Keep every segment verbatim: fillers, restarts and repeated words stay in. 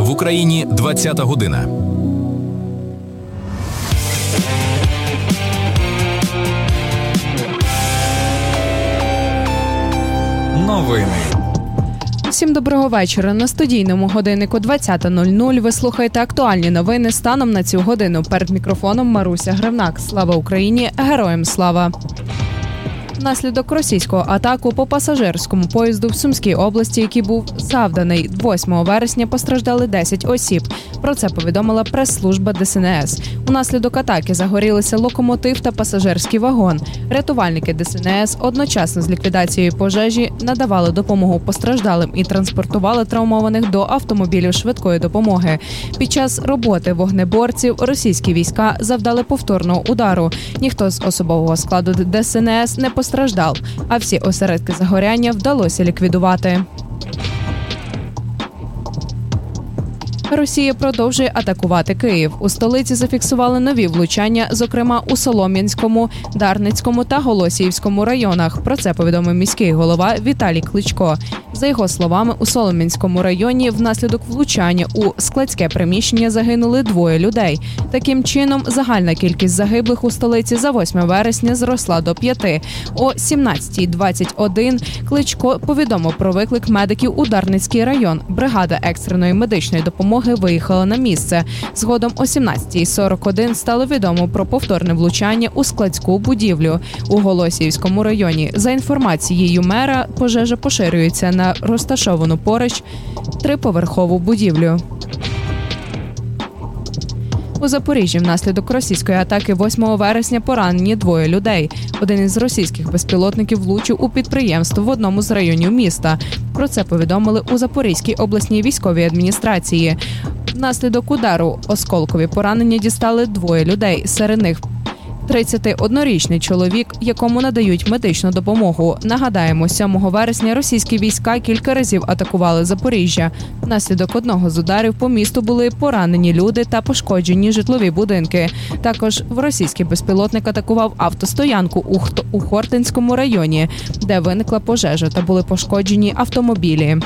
В Україні двадцята година. Новини. Всім доброго вечора. На студійному годиннику двадцята нуль нуль ви слухаєте актуальні новини станом на цю годину. Перед мікрофоном Маруся Гривнак. Слава Україні! Героям слава! Внаслідок російського атаку по пасажирському поїзду в Сумській області, який був завданий восьмого вересня, постраждали десять осіб. Про це повідомила прес-служба Де Ес Ен Ес. Унаслідок атаки загорілися локомотив та пасажирський вагон. Рятувальники Де Ес Ен Ес одночасно з ліквідацією пожежі надавали допомогу постраждалим і транспортували травмованих до автомобілів швидкої допомоги. Під час роботи вогнеборців російські війська завдали повторного удару. Ніхто з особового складу Де Ес Ен Ес не постраждав, а всі осередки загоряння вдалося ліквідувати. Росія продовжує атакувати Київ. У столиці зафіксували нові влучання, зокрема у Солом'янському, Дарницькому та Голосіївському районах. Про це повідомив міський голова Віталій Кличко. За його словами, у Солом'янському районі внаслідок влучання у складське приміщення загинули двоє людей. Таким чином, загальна кількість загиблих у столиці за восьме вересня зросла до п'яти. О сімнадцята двадцять один Кличко повідомив про виклик медиків у Дарницький район. Бригада екстреної медичної допомоги виїхала на місце. Згодом о сімнадцята сорок один стало відомо про повторне влучання у складську будівлю у Голосіївському районі. За інформацією мера, пожежа поширюється на розташовану поруч триповерхову будівлю. У Запоріжжі внаслідок російської атаки восьмого вересня поранені двоє людей. Один із російських безпілотників влучив у підприємство в одному з районів міста. Про це повідомили у Запорізькій обласній військовій адміністрації. Внаслідок удару осколкові поранення дістали двоє людей. Серед них тридцятиоднорічний чоловік, якому надають медичну допомогу. Нагадаємо, сьомого вересня російські війська кілька разів атакували Запоріжжя. Внаслідок одного з ударів по місту були поранені люди та пошкоджені житлові будинки. Також російський безпілотник атакував автостоянку у, Хто... у Хортинському районі, де виникла пожежа та були пошкоджені автомобілі.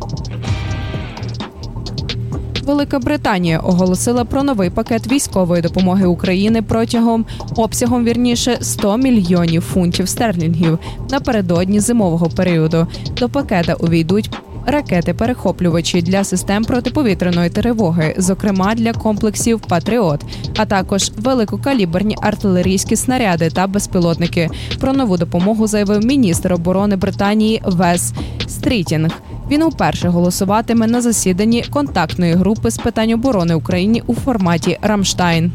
Велика Британія оголосила про новий пакет військової допомоги України протягом обсягом, вірніше, сто мільйонів фунтів стерлінгів напередодні зимового періоду. До пакета увійдуть ракети-перехоплювачі для систем протиповітряної тривоги, зокрема для комплексів «Патріот», а також великокаліберні артилерійські снаряди та безпілотники. Про нову допомогу заявив міністр оборони Британії Вес Стрітінг. Він уперше голосуватиме на засіданні контактної групи з питань оборони України у форматі «Рамштайн».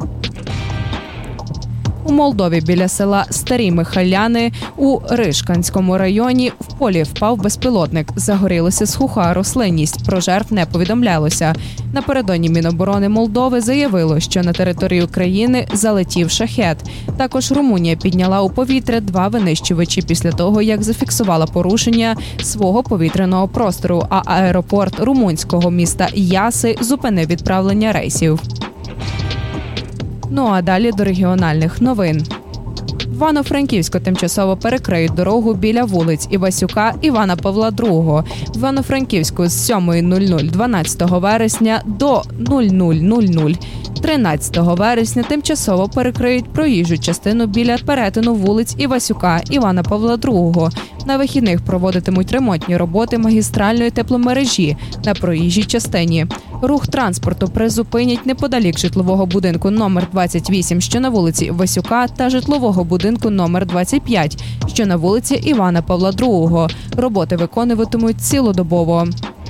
У Молдові біля села Старі Михайляни у Ришканському районі в полі впав безпілотник. Загорілася суха рослинність. Про жертв не повідомлялося. Напередодні Міноборони Молдови заявило, що на територію країни залетів шахет. Також Румунія підняла у повітря два винищувачі після того, як зафіксувала порушення свого повітряного простору, а аеропорт румунського міста Яси зупинив відправлення рейсів. Ну а далі до регіональних новин. В Івано-Франківську тимчасово перекриють дорогу біля вулиць Івасюка Івана Павла другого. В Івано-Франківську з сьомої нуль нуль дванадцятого вересня до нуль нуль нуль нуль тринадцятого вересня тимчасово перекриють проїжджу частину біля перетину вулиць Івасюка Івана Павла другого. На вихідних проводитимуть ремонтні роботи магістральної тепломережі на проїжджій частині. Рух транспорту призупинять неподалік житлового будинку номер двадцять вісім, що на вулиці Івасюка, та житлового будинку номер двадцять п'ять, що на вулиці Івана Павла другого. Роботи виконуватимуть цілодобово.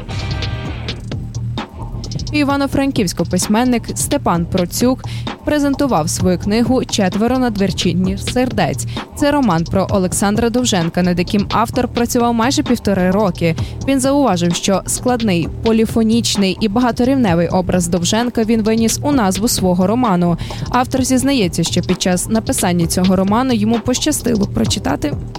У Івано-Франківську письменник Степан Процюк презентував свою книгу «Четверо надвірчинних сердець». Це роман про Олександра Довженка, над яким автор працював майже півтори роки. Він зауважив, що складний, поліфонічний і багаторівневий образ Довженка він виніс у назву свого роману. Автор зізнається, що під час написання цього роману йому пощастило прочитати